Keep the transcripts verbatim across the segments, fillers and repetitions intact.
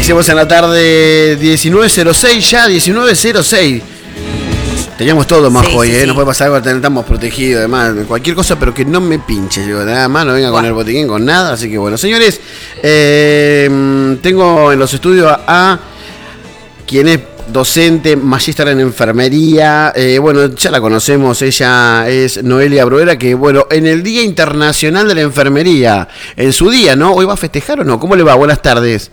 Hicimos en la tarde diecinueve cero seis, ya diecinueve cero seis. Teníamos todo más Sí, hoy, sí, ¿eh? sí. No puede pasar algo, estamos protegidos, además, cualquier cosa, pero que no me pinche, digo, nada más, no venga con Bueno. el botiquín, con nada. Así que bueno, señores, eh, tengo en los estudios a, a quien es docente, magíster en enfermería, eh, bueno, ya la conocemos, ella es Noelia Bruera, que bueno, en el Día Internacional de la Enfermería, en su día, ¿no? ¿Hoy va a festejar o no? ¿Cómo le va? Buenas tardes.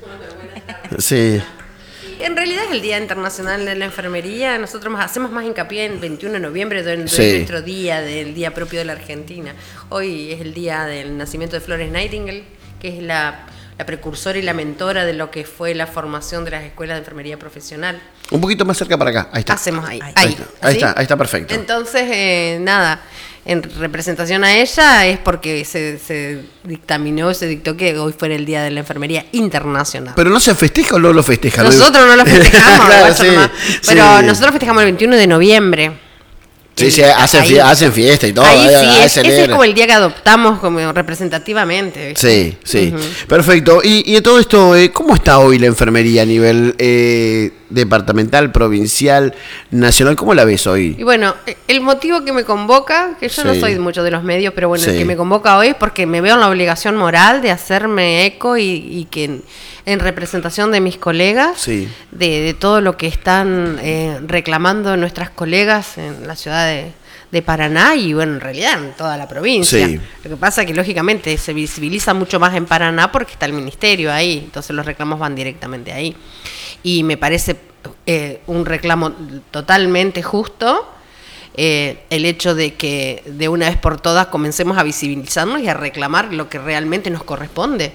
Sí. En realidad es el Día Internacional de la Enfermería. Nosotros más, hacemos más hincapié en el veintiuno de noviembre, de Sí. nuestro día, del día propio de la Argentina. Hoy es el día del nacimiento de Florence Nightingale, que es la, la precursora y la mentora de lo que fue la formación de las escuelas de enfermería profesional. Un poquito más cerca para acá, ahí está. Hacemos ahí. Ahí Ahí, está, ahí ¿sí? está, ahí está perfecto. Entonces, eh, nada, en representación a ella es porque se, se dictaminó, se dictó que hoy fuera el Día de la Enfermería Internacional. Pero no se festeja o no lo festeja. Nosotros no lo festejamos, Claro, guacho, sí, nomás. Pero sí. nosotros festejamos el veintiuno de noviembre. Sí, El- sí, hacen, ahí- fie- hacen fiesta y todo. Ahí sí, ahí es- ese es celebran. como el día que adoptamos como representativamente, ¿viste? Sí, sí. Ujú. Perfecto. Y, y de todo esto, eh, ¿cómo está hoy la enfermería a nivel eh, departamental, provincial, nacional? ¿Cómo la ves hoy? Y bueno, el motivo que me convoca, que yo no Sí. soy mucho de los medios, pero bueno, Sí. el que me convoca hoy es porque me veo en la obligación moral de hacerme eco y, y que en, en representación de mis colegas, Sí. de, de todo lo que están eh, reclamando nuestras colegas en la ciudad de, de Paraná y bueno, en realidad en toda la provincia. Sí. Lo que pasa es que lógicamente se visibiliza mucho más en Paraná porque está el ministerio ahí, entonces los reclamos van directamente ahí. Y me parece eh, un reclamo totalmente justo eh, el hecho de que de una vez por todas comencemos a visibilizarnos y a reclamar lo que realmente nos corresponde.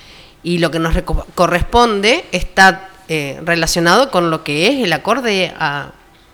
Y lo que nos reco- corresponde está eh, relacionado con lo que es el acorde a,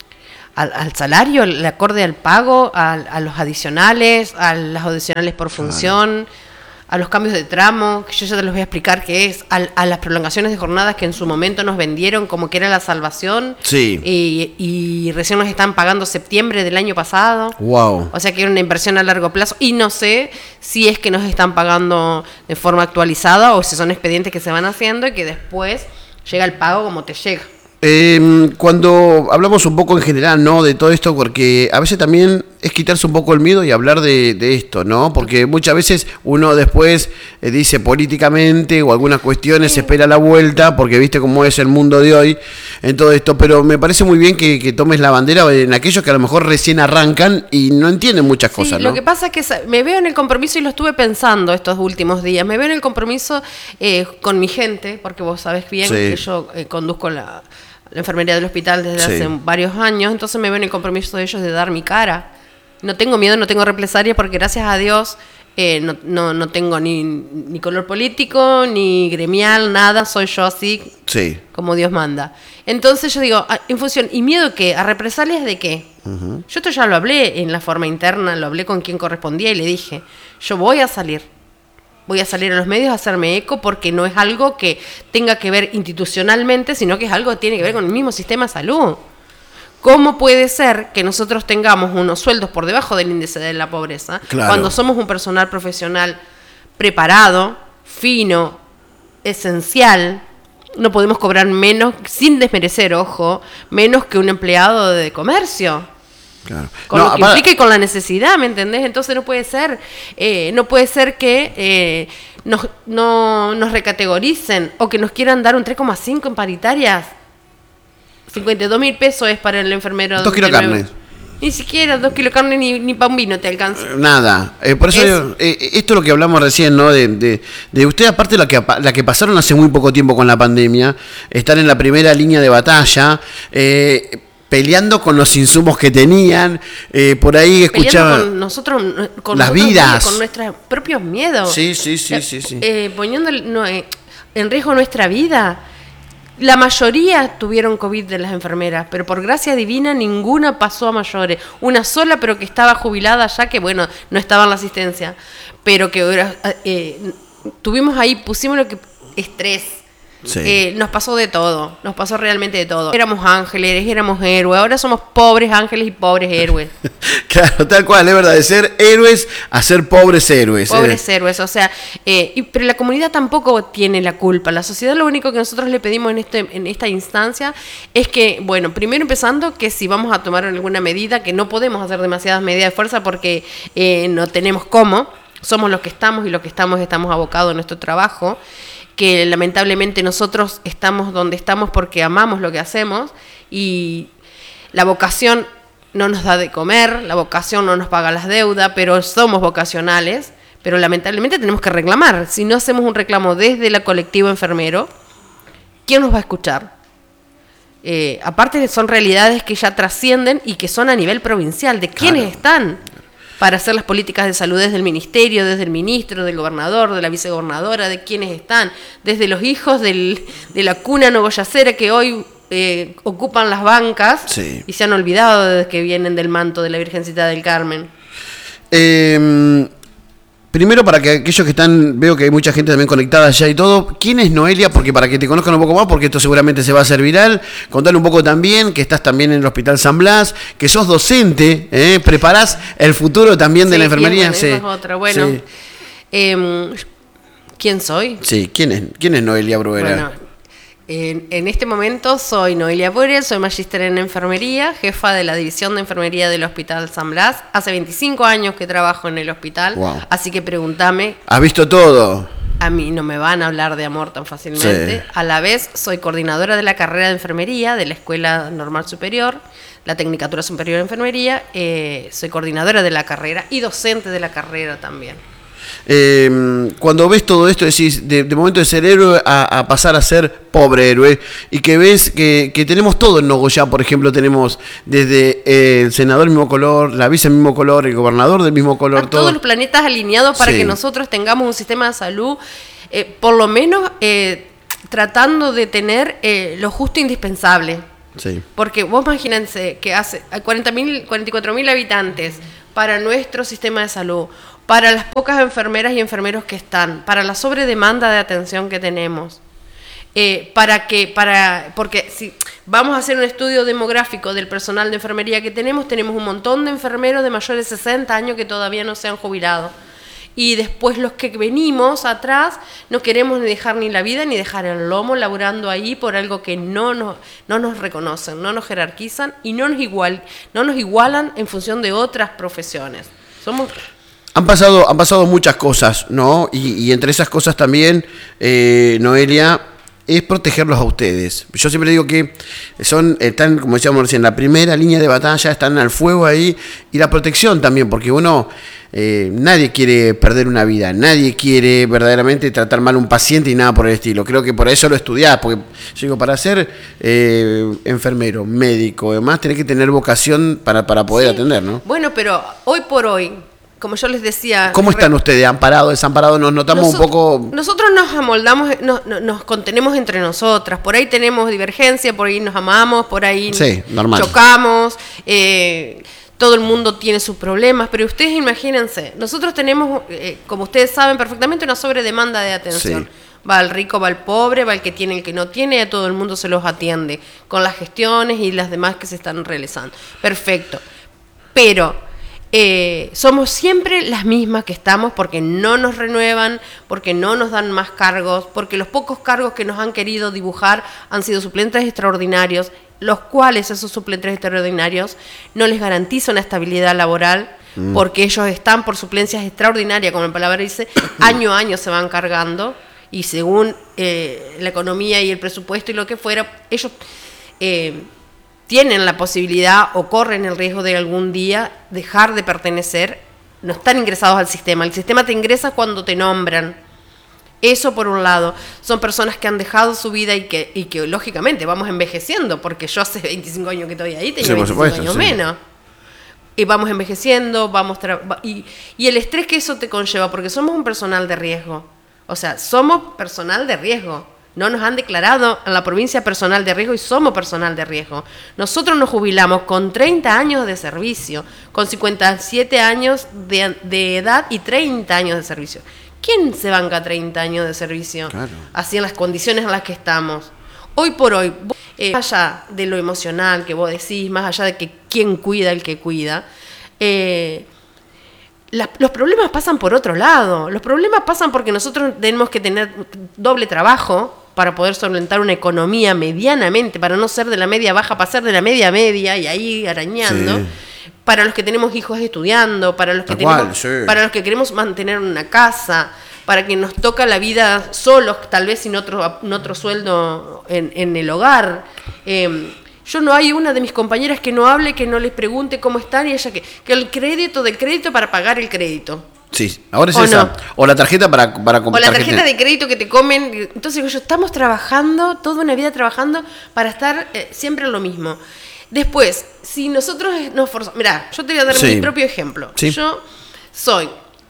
al, al salario, el acorde al pago, a, a los adicionales, a las adicionales por función, a los cambios de tramo, que yo ya te los voy a explicar qué es, a, a las prolongaciones de jornadas que en su momento nos vendieron como que era la salvación. Sí. Y, y recién nos están pagando septiembre del año pasado. Wow. O sea que era una inversión a largo plazo y no sé si es que nos están pagando de forma actualizada o si son expedientes que se van haciendo y que después llega el pago como te llega. Eh, cuando hablamos un poco en general, ¿no? De todo esto, porque a veces también es quitarse un poco el miedo y hablar de, de esto, ¿no? Porque muchas veces uno después eh, dice políticamente o algunas cuestiones, se espera la vuelta, porque viste cómo es el mundo de hoy en todo esto, pero me parece muy bien que, que tomes la bandera en aquellos que a lo mejor recién arrancan y no entienden muchas Sí, cosas, ¿no? lo que pasa es que sa- me veo en el compromiso y lo estuve pensando estos últimos días, me veo en el compromiso eh, con mi gente, porque vos sabés bien Sí. que yo eh, conduzco la, la enfermería del hospital desde Sí. hace varios años, entonces me veo en el compromiso de ellos de dar mi cara. No tengo miedo, no tengo represalias porque gracias a Dios eh, no, no, no tengo ni, ni color político, ni gremial, nada, soy yo así Sí. como Dios manda. Entonces yo digo, ah, en función, ¿y miedo qué? ¿A represalias de qué? Ujú. Yo esto ya lo hablé en la forma interna, lo hablé con quien correspondía y le dije, yo voy a salir, voy a salir a los medios a hacerme eco porque no es algo que tenga que ver institucionalmente, sino que es algo que tiene que ver con el mismo sistema de salud. ¿Cómo puede ser que nosotros tengamos unos sueldos por debajo del índice de la pobreza Claro. cuando somos un personal profesional preparado, fino, esencial? No podemos cobrar menos, sin desmerecer, ojo, menos que un empleado de comercio. Claro. Con No, lo que para- implica y con la necesidad, ¿me entendés? Entonces no puede ser, eh, no puede ser que eh, nos, no, nos recategoricen o que nos quieran dar un tres coma cinco en paritarias. cincuenta y dos mil pesos es para el enfermero. Dos kilos de de nueve- carne. Ni siquiera dos kilos de carne ni, ni para un vino te alcanza. Nada, eh, por eso Es- yo- eh, esto es lo que hablamos recién, ¿no? De, de, de usted, aparte la que, apa- la que pasaron hace muy poco tiempo con la pandemia, estar en la primera línea de batalla, eh, peleando con los insumos que tenían, eh, por ahí Peleando escuchaba... con nosotros, con Las nosotros vidas. mismos, con nuestros propios miedos. Sí, sí, sí, sí, sí. Eh, poniendo el- no, eh, en riesgo nuestra vida. La mayoría tuvieron COVID de las enfermeras, pero por gracia divina ninguna pasó a mayores. Una sola, pero que estaba jubilada ya, que bueno, no estaba en la asistencia. Pero que era, eh, tuvimos ahí, pusimos lo que estrés, Sí. Eh, nos pasó de todo, nos pasó realmente de todo. Éramos ángeles, éramos héroes, ahora somos pobres ángeles y pobres héroes. Claro, tal cual, es verdad, de ser héroes a ser pobres héroes. Pobres eh. héroes, o sea, eh, y, pero la comunidad tampoco tiene la culpa. La sociedad, lo único que nosotros le pedimos en, este, en esta instancia es que, bueno, primero empezando, que si vamos a tomar alguna medida, que no podemos hacer demasiadas medidas de fuerza porque eh, no tenemos cómo, somos los que estamos y los que estamos estamos abocados a nuestro trabajo, que lamentablemente nosotros estamos donde estamos porque amamos lo que hacemos y la vocación no nos da de comer, la vocación no nos paga las deudas, pero somos vocacionales, pero lamentablemente tenemos que reclamar. Si no hacemos un reclamo desde el colectivo enfermero, ¿quién nos va a escuchar? Eh, aparte son realidades que ya trascienden y que son a nivel provincial, de quiénes Claro. están para hacer las políticas de salud desde el ministerio, desde el ministro, del gobernador, de la vicegobernadora, de quienes están, desde los hijos del, de la cuna nogoyacera que hoy eh, ocupan las bancas Sí. y se han olvidado de que vienen del manto de la Virgencita del Carmen. Eh, primero, para que aquellos que están, veo que hay mucha gente también conectada allá y todo, ¿quién es Noelia? Porque para que te conozcan un poco más, porque esto seguramente se va a hacer viral, contale un poco también que estás también en el Hospital San Blas, que sos docente, ¿eh? Preparás el futuro también de Sí, la enfermería. bien, bueno, Sí. esa es otra. Bueno, Sí. eh, ¿quién soy? Sí, ¿quién es, quién es Noelia Bruera? Bueno, en, en este momento soy Noelia Bruera, soy magíster en enfermería, jefa de la división de enfermería del Hospital San Blas. Hace veinticinco años que trabajo en el hospital, Wow. así que pregúntame, ¿Has visto todo? a mí no me van a hablar de amor tan fácilmente. Sí. A la vez soy coordinadora de la carrera de enfermería de la Escuela Normal Superior, la Tecnicatura Superior de Enfermería, eh, soy coordinadora de la carrera y docente de la carrera también. Eh, cuando ves todo esto, decís, de, de momento de ser héroe a, a pasar a ser pobre héroe, y que ves que, que tenemos todo en Nogoyá, por ejemplo, tenemos desde eh, el senador del mismo color, la vice del mismo color, el gobernador del mismo color, Están todo. todos los planetas alineados para Sí. que nosotros tengamos un sistema de salud, eh, por lo menos eh, tratando de tener eh, lo justo e indispensable. Sí. Porque vos imagínense que hace cuarenta mil, cuarenta y cuatro mil habitantes para nuestro sistema de salud, para las pocas enfermeras y enfermeros que están, para la sobredemanda de atención que tenemos, eh, para que, para, porque si vamos a hacer un estudio demográfico del personal de enfermería que tenemos, tenemos un montón de enfermeros de mayores de sesenta años que todavía no se han jubilado. Y después los que venimos atrás no queremos ni dejar ni la vida ni dejar el lomo laburando ahí por algo que no nos, no nos reconocen, no nos jerarquizan y no nos, igual, no nos igualan en función de otras profesiones. Somos... Han pasado, han pasado muchas cosas, ¿no? Y, y entre esas cosas también, eh, Noelia, es protegerlos a ustedes. Yo siempre digo que son, están, como decíamos recién, en la primera línea de batalla, están al fuego ahí, y la protección también, porque uno, eh, nadie quiere perder una vida, nadie quiere verdaderamente tratar mal a un paciente y nada por el estilo. Creo que por eso lo estudiás, porque yo digo, para ser eh, enfermero, médico, además tenés que tener vocación para, para poder Sí. atender, ¿no? Bueno, pero hoy por hoy, como yo les decía... ¿Cómo están ustedes? ¿Amparados, desamparados? Nos notamos Noso- un poco... Nosotros nos amoldamos, nos, nos- nos contenemos entre nosotras. Por ahí tenemos divergencia, por ahí nos amamos, por ahí Sí, normal. chocamos. eh, todo el mundo tiene sus problemas, pero ustedes imagínense, nosotros tenemos, eh, como ustedes saben perfectamente, una sobredemanda de atención. Sí. Va el rico, va el pobre, va el que tiene, el que no tiene, y a todo el mundo se los atiende con las gestiones y las demás que se están realizando. Perfecto. Pero... Eh, somos siempre las mismas que estamos porque no nos renuevan, porque no nos dan más cargos, porque los pocos cargos que nos han querido dibujar han sido suplentes extraordinarios, los cuales esos suplentes extraordinarios no les garantizan una estabilidad laboral, mm. porque ellos están por suplencias extraordinarias, como la palabra dice, año a año se van cargando y según eh, la economía y el presupuesto y lo que fuera, ellos... Eh, tienen la posibilidad o corren el riesgo de algún día dejar de pertenecer, no están ingresados al sistema. El sistema te ingresa cuando te nombran. Eso por un lado. Son personas que han dejado su vida y que, y que lógicamente vamos envejeciendo, porque yo hace veinticinco años que estoy ahí, tenía Sí, por veinticinco supuesto, años sí. menos. Y vamos envejeciendo, vamos tra- y, y el estrés que eso te conlleva, porque somos un personal de riesgo. O sea, somos personal de riesgo. No nos han declarado en la provincia personal de riesgo y somos personal de riesgo. Nosotros nos jubilamos con treinta años de servicio, con cincuenta y siete años de, de edad y treinta años de servicio. ¿Quién se banca treinta años de servicio? Claro. Así en las condiciones en las que estamos. Hoy por hoy, eh, más allá de lo emocional que vos decís, más allá de que quién cuida el que cuida, eh, la, los problemas pasan por otro lado. Los problemas pasan porque nosotros tenemos que tener doble trabajo para poder solventar una economía medianamente, para no ser de la media baja, para ser de la media media y ahí arañando. Sí. Para los que tenemos hijos estudiando, para los que, tenemos, cual, sí. para los que queremos mantener una casa, para que nos toca la vida solos, tal vez sin otro, sin otro sueldo en, en el hogar. Eh, yo no hay una de mis compañeras que no hable, que no les pregunte cómo están, y ella que, que el crédito del crédito para pagar el crédito. Sí, ahora es o esa. No. O la tarjeta para, para comprar. O la tarjeta de crédito que te comen. Entonces yo estamos trabajando, toda una vida trabajando para estar eh, siempre en lo mismo. Después, si nosotros nos forzamos... Mirá, yo te voy a dar sí. mi propio ejemplo. Sí. Yo soy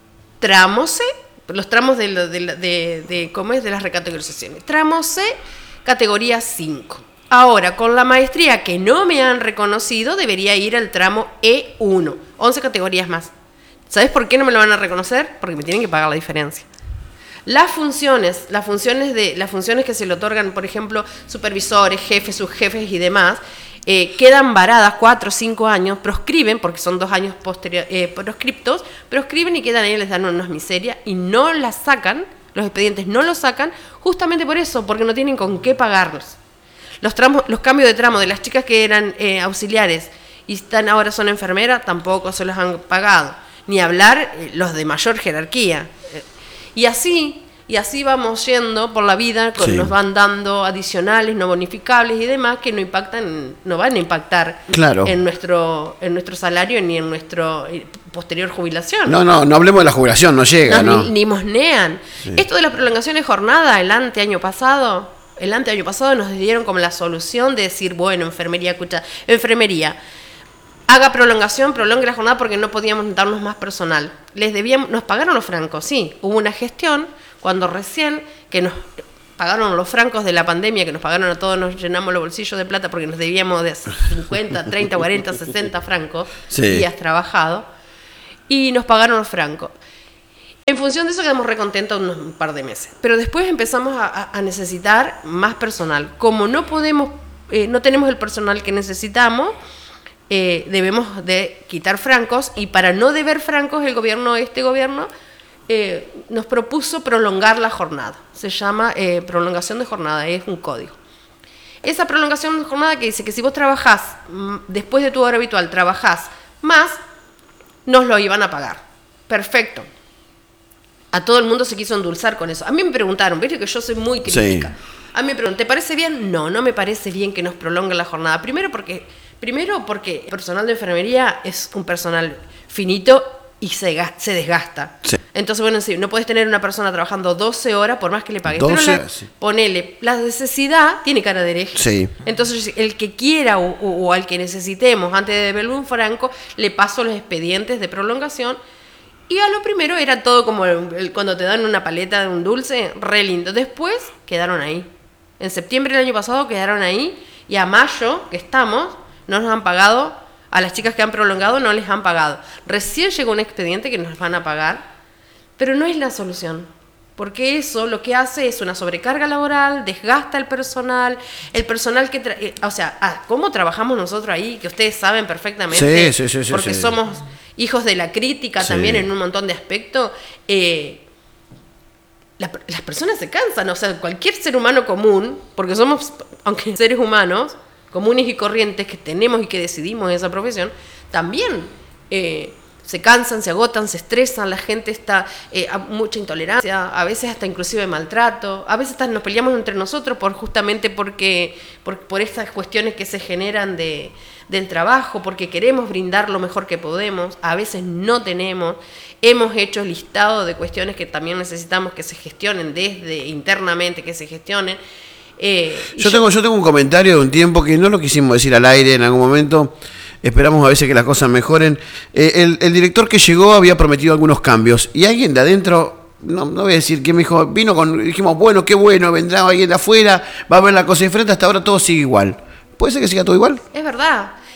tramo C, los tramos de, de, de, de, de, ¿cómo es? De las recategorizaciones. Tramo C, categoría cinco. Ahora, con la maestría que no me han reconocido, debería ir al tramo E uno. once categorías más. ¿Sabes por qué no me lo van a reconocer? Porque me tienen que pagar la diferencia. Las funciones, las funciones, de, las funciones que se le otorgan, por ejemplo, supervisores, jefes, subjefes y demás... Eh, quedan varadas cuatro o cinco años, proscriben, porque son dos años posterior, eh, proscriptos, proscriben y quedan ahí, les dan unas miserias y no las sacan, los expedientes no los sacan, justamente por eso, porque no tienen con qué pagarlos. Los, tramos, los cambios de tramo de las chicas que eran eh, auxiliares y están ahora son enfermeras, tampoco se los han pagado, ni hablar eh, los de mayor jerarquía. Eh, y así... Y así vamos yendo por la vida, con, sí. nos van dando adicionales, no bonificables y demás que no impactan, no van a impactar claro. en nuestro en nuestro salario ni en nuestra posterior jubilación. No, no, no hablemos de la jubilación, no llega, no, ¿no? Ni, ni mosnean. Sí. Esto de las prolongaciones de jornada, el anteaño pasado, el anteaño pasado nos dieron como la solución de decir, bueno, enfermería, escucha, enfermería. Haga prolongación, prolongue la jornada porque no podíamos darnos más personal. Les debíamos, nos pagaron los francos, sí. Hubo una gestión cuando recién que nos pagaron los francos de la pandemia, que nos pagaron a todos, nos llenamos los bolsillos de plata porque nos debíamos de cincuenta, treinta, cuarenta, sesenta francos, sí. días trabajados, y nos pagaron los francos. En función de eso quedamos recontentos unos un par de meses. Pero después empezamos a, a necesitar más personal. Como no podemos, eh, no tenemos el personal que necesitamos, eh, debemos de quitar francos, y para no deber francos, el gobierno, este gobierno, Eh, nos propuso prolongar la jornada. Se llama eh, prolongación de jornada, es un código. Esa prolongación de jornada que dice que si vos trabajás, m- después de tu hora habitual, trabajás más, nos lo iban a pagar. Perfecto. A todo el mundo se quiso endulzar con eso. A mí me preguntaron, viste que yo soy muy crítica. Sí. A mí me preguntaron, ¿te parece bien? No, no me parece bien que nos prolongue la jornada. Primero porque, primero porque el personal de enfermería es un personal finito y se, se desgasta. Sí. Entonces, bueno, sí, no puedes tener una persona trabajando doce horas por más que le pagues. doce, Pero la, sí. ponele, la necesidad tiene cara de hereje. Sí. Entonces, el que quiera o, o, o al que necesitemos, antes de deberle un franco, le paso los expedientes de prolongación. Y a lo primero era todo como el, el, cuando te dan una paleta de un dulce, re lindo. Después quedaron ahí. En septiembre del año pasado quedaron ahí. Y a mayo, que estamos, no nos han pagado. A las chicas que han prolongado no les han pagado. Recién llegó un expediente que nos van a pagar, pero no es la solución. Porque eso lo que hace es una sobrecarga laboral, desgasta el personal, el personal que... Tra- eh, o sea, ah, ¿cómo trabajamos nosotros ahí? Que ustedes saben perfectamente, sí, sí, sí, porque sí, somos hijos de la crítica sí. también en un montón de aspectos. Eh, la, las personas se cansan, o sea, cualquier ser humano común, porque somos, aunque seres humanos, comunes y corrientes que tenemos y que decidimos esa profesión, también eh, se cansan, se agotan, se estresan, la gente está eh, a mucha intolerancia, a veces hasta inclusive maltrato, a veces hasta nos peleamos entre nosotros por justamente porque por, por estas cuestiones que se generan de, del trabajo, porque queremos brindar lo mejor que podemos, a veces no tenemos, hemos hecho listado de cuestiones que también necesitamos que se gestionen desde internamente, que se gestionen. Eh, yo, tengo, yo tengo un comentario de un tiempo que no lo quisimos decir al aire en algún momento, esperamos a veces que las cosas mejoren. Eh, el, el director que llegó había prometido algunos cambios y alguien de adentro, no, no voy a decir quién me dijo, vino con, dijimos, bueno, qué bueno, vendrá alguien de afuera, va a ver la cosa diferente, hasta ahora todo sigue igual. ¿Puede ser que siga todo igual? Es verdad.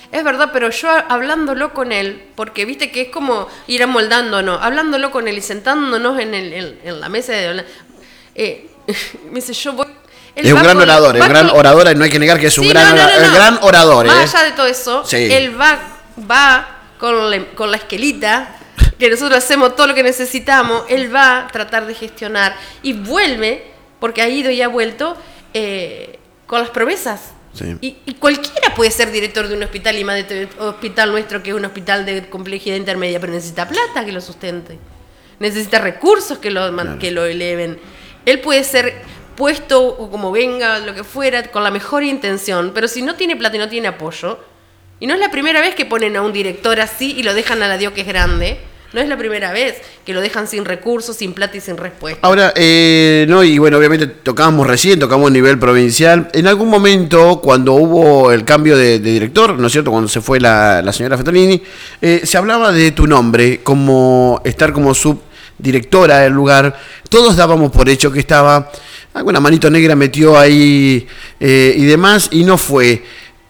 Es verdad, pero yo hablándolo con él, porque viste que es como ir amoldándonos, hablándolo con él y sentándonos en, el, en, en la mesa de... Eh, me dice, yo voy... Es un gran con, orador, es un gran con... orador, y no hay que negar que es sí, un gran, no, no, no, no. gran orador. Más eh. allá de todo eso, sí. él va, va con, la, con la esquelita, que nosotros hacemos todo lo que necesitamos, él va a tratar de gestionar y vuelve, porque ha ido y ha vuelto, eh, con las promesas. Sí. Y, y cualquiera puede ser director de un hospital, y más de un hospital nuestro que es un hospital de complejidad intermedia, pero necesita plata que lo sustente, necesita recursos que lo, claro. que lo eleven. Él puede ser puesto o como venga, lo que fuera, con la mejor intención, pero si no tiene plata y no tiene apoyo, y no es la primera vez que ponen a un director así y lo dejan a la Dios que es grande, no es la primera vez que lo dejan sin recursos, sin plata y sin respuesta. Ahora, eh, no, y bueno, obviamente tocábamos recién, tocamos a nivel provincial. En algún momento, cuando hubo el cambio de, de director, ¿no es cierto?, cuando se fue la, la señora Fetolini, eh, se hablaba de tu nombre, como estar como subdirectora del lugar. Todos dábamos por hecho que estaba, alguna manito negra metió ahí eh, y demás, y no fue.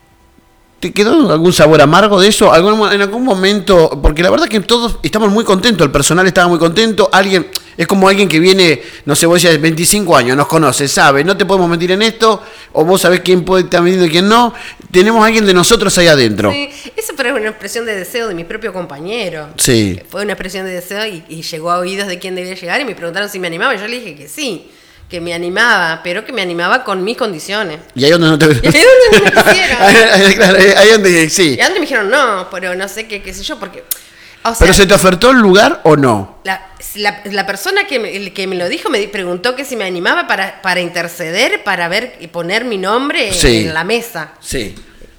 ¿Te quedó algún sabor amargo de eso? ¿Algún, en algún momento? Porque la verdad que todos estamos muy contentos, el personal estaba muy contento, alguien, es como alguien que viene, no sé, vos decías, veinticinco años, nos conoce, sabe, no te podemos mentir en esto, o vos sabés quién puede estar mintiendo y quién no, tenemos a alguien de nosotros ahí adentro. Sí, eso pero es una expresión de deseo de mi propio compañero. Sí. Fue una expresión de deseo y, y llegó a oídos de quién debía llegar y me preguntaron si me animaba y yo le dije que sí. Que me animaba, pero que me animaba con mis condiciones. Y ahí donde no te... Y ahí donde no me quisieron. Claro, ahí donde sí. Y antes me dijeron, no, pero no sé qué, qué sé yo, porque... O sea, ¿pero se te ofertó el lugar o no? La, la, la persona que me, que me lo dijo me preguntó que si me animaba para, para interceder, para ver y poner mi nombre sí. en la mesa. Sí.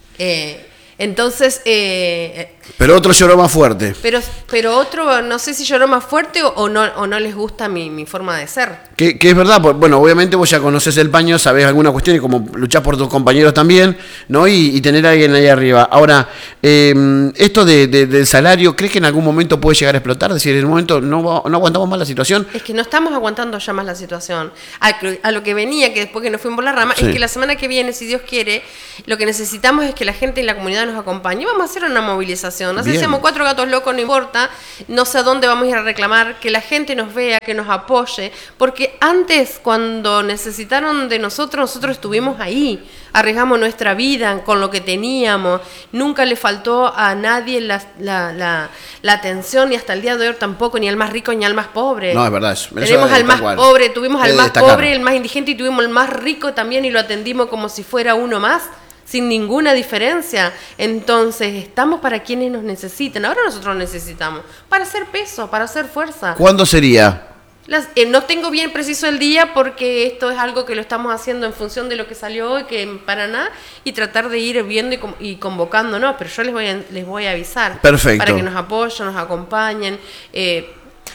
Eh, entonces... Eh, pero otro lloró más fuerte. Pero, pero otro, no sé si lloró más fuerte o, o, no, o no les gusta mi, mi forma de ser. Que, que es verdad, pues, bueno, obviamente vos ya conocés el paño, sabés alguna cuestión y como luchás por tus compañeros también, ¿no? Y, y tener a alguien ahí arriba. Ahora, eh, esto de, de, del salario, ¿crees que en algún momento puede llegar a explotar? Es decir, en un momento no, no aguantamos más la situación. Es que no estamos aguantando ya más la situación. A, a lo que venía, que después que nos fuimos por la rama, sí. es que la semana que viene, si Dios quiere, lo que necesitamos es que la gente y la comunidad nos acompañe. Vamos a hacer una movilización. No sé si hacemos cuatro gatos locos, no importa. No sé a dónde vamos a ir a reclamar, que la gente nos vea, que nos apoye. Porque antes, cuando necesitaron de nosotros, nosotros estuvimos ahí. Arriesgamos nuestra vida con lo que teníamos. Nunca le faltó a nadie la, la, la, la atención, ni hasta el día de hoy tampoco, ni al más rico ni al más pobre. No, es verdad. Eso, Tenemos eso al más cual. pobre, tuvimos al Debe más destacar. pobre, el más indigente y tuvimos el más rico también y lo atendimos como si fuera uno más, sin ninguna diferencia. Entonces, estamos para quienes nos necesitan. Ahora nosotros necesitamos para hacer peso, para hacer fuerza. ¿Cuándo sería? Las, eh, no tengo bien preciso el día porque esto es algo que lo estamos haciendo en función de lo que salió hoy, que en Paraná, y tratar de ir viendo y, y convocando, ¿no? Pero yo les voy a, les voy a avisar. Perfecto. Para que nos apoyen, nos acompañen, eh,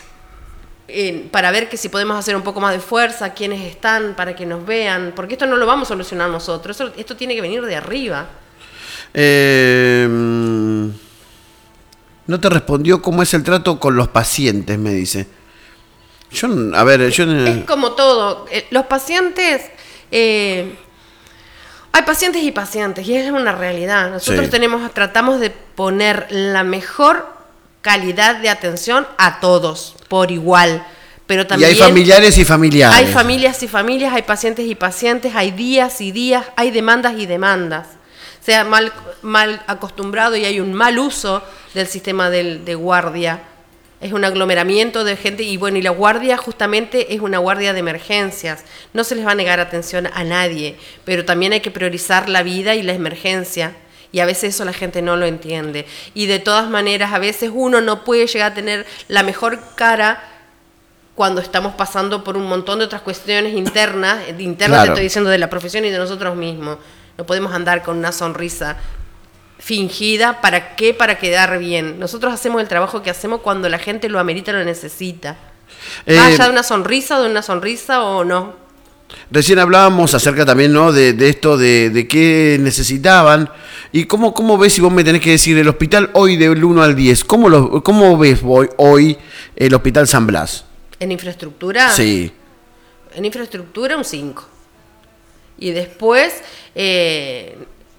eh, para ver que si podemos hacer un poco más de fuerza, quiénes están, para que nos vean, porque esto no lo vamos a solucionar nosotros, esto, esto tiene que venir de arriba. Eh, no te respondió cómo es el trato con los pacientes, me dice. Yo, a ver, yo... Es como todo. Los pacientes... Eh, hay pacientes y pacientes, y es una realidad. Nosotros sí. tenemos, tratamos de poner la mejor calidad de atención a todos, por igual. Pero también... Y hay familiares y familiares. Hay familias y familias, hay pacientes y pacientes, hay días y días, hay demandas y demandas. Se ha mal, mal acostumbrado y hay un mal uso del sistema del, de guardia. Es un aglomeramiento de gente y bueno, y la guardia justamente es una guardia de emergencias. No se les va a negar atención a nadie, pero también hay que priorizar la vida y la emergencia. Y a veces eso la gente no lo entiende. Y de todas maneras, a veces uno no puede llegar a tener la mejor cara cuando estamos pasando por un montón de otras cuestiones internas. Internas claro. Te estoy diciendo de la profesión y de nosotros mismos. No podemos andar con una sonrisa fingida. ¿Para qué? Para quedar bien. Nosotros hacemos el trabajo que hacemos cuando la gente lo amerita, lo necesita. Eh, Más allá de una sonrisa, de una sonrisa o no. Recién hablábamos acerca también, ¿no? de, de esto, de, de qué necesitaban. ¿Y cómo, cómo ves, si vos me tenés que decir el hospital hoy del uno al diez? ¿Cómo, lo, cómo ves hoy el Hospital San Blas? ¿En infraestructura? Sí. En infraestructura un cinco. Y después... Eh,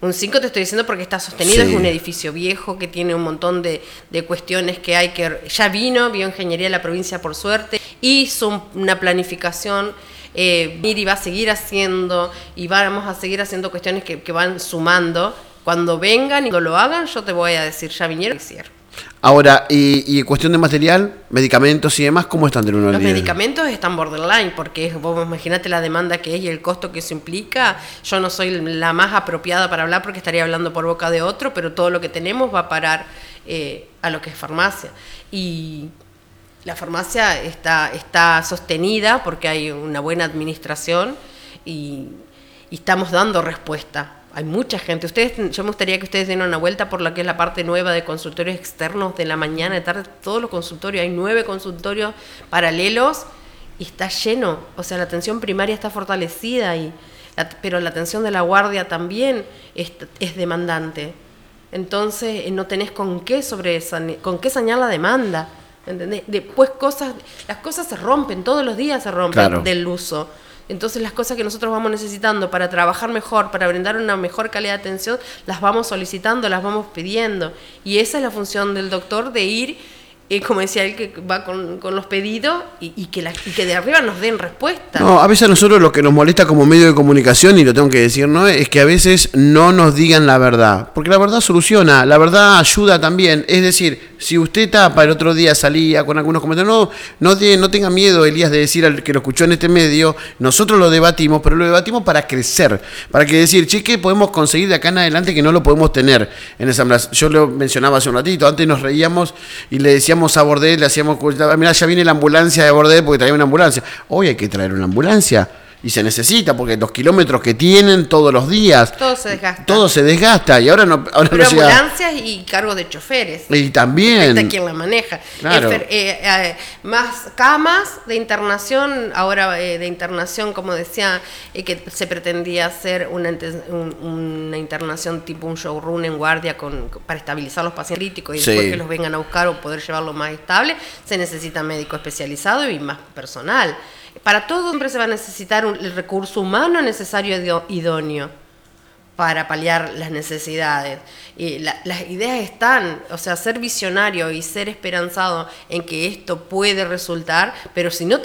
Un cinco te estoy diciendo porque está sostenido, Sí. es un edificio viejo que tiene un montón de, de cuestiones que hay que... Ya vino, Bioingeniería de la provincia por suerte, hizo una planificación, eh, y va a seguir haciendo, y vamos a seguir haciendo cuestiones que, que van sumando. Cuando vengan y cuando lo hagan, yo te voy a decir, ya vinieron y hicieron. Ahora, y, y cuestión de material, medicamentos y demás, ¿cómo están del uno al Los diez? medicamentos están borderline, porque es- vos imaginate la demanda que es y el costo que eso implica. Yo no soy la más apropiada para hablar porque estaría hablando por boca de otro, pero todo lo que tenemos va a parar eh, a lo que es farmacia. Y la farmacia está, está sostenida porque hay una buena administración y, y estamos dando respuesta. Hay mucha gente. Ustedes, yo me gustaría que ustedes den una vuelta por la que es la parte nueva de consultorios externos de la mañana, de tarde, todos los consultorios. Hay nueve consultorios paralelos y está lleno. O sea, la atención primaria está fortalecida, y la, pero la atención de la guardia también es, es demandante. Entonces, eh, no tenés con qué sobre con qué sanear la demanda. ¿Entendés? Después cosas, las cosas se rompen, todos los días se rompen Claro. del uso. Entonces las cosas que nosotros vamos necesitando para trabajar mejor, para brindar una mejor calidad de atención, las vamos solicitando, las vamos pidiendo. Y esa es la función del doctor, de ir, eh, como decía él, que va con, con los pedidos y, y, que la, y que de arriba nos den respuesta. No, a veces a nosotros lo que nos molesta como medio de comunicación, y lo tengo que decir, ¿no? Es que a veces no nos digan la verdad. Porque la verdad soluciona, la verdad ayuda también. Es decir, si usted tapa, el otro día salía con algunos comentarios, no, no, te, no tenga miedo, Elías, de decir al que lo escuchó en este medio, nosotros lo debatimos, pero lo debatimos para crecer. Para que decir, che, ¿qué podemos conseguir de acá en adelante que no lo podemos tener en esa ambulancia? Yo lo mencionaba hace un ratito, antes nos reíamos y le decíamos a Bordet, le hacíamos, mirá, ya viene la ambulancia de Bordet porque traía una ambulancia. Hoy hay que traer una ambulancia. Y se necesita, porque los kilómetros que tienen todos los días, Todo se desgasta. todo se desgasta. Y ahora no, ahora Pero no llega. ambulancias y cargo de choferes. Y también. Está quien la maneja. Claro. Enfer- eh, eh, más camas de internación, ahora eh, de internación, como decía, eh, que se pretendía hacer una, ente- un- una internación tipo un showroom en guardia con, para estabilizar los pacientes críticos y Sí. después que los vengan a buscar o poder llevarlo más estable, se necesita médico especializado y más personal. Para todo siempre se va a necesitar un, el recurso humano necesario ido- idóneo para paliar las necesidades. Y la, las ideas están, o sea, ser visionario y ser esperanzado en que esto puede resultar, pero si no